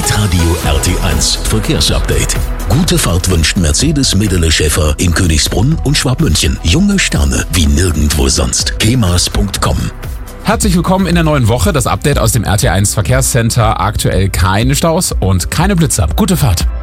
Hitradio RT1 Verkehrsupdate. Gute Fahrt wünscht Mercedes Medele Schäfer in Königsbrunn und Schwabmünchen. Junge Sterne wie nirgendwo sonst. kemas.com. Herzlich willkommen in der neuen Woche. Das Update aus dem RT1 Verkehrscenter. Aktuell keine Staus und keine Blitzer. Gute Fahrt.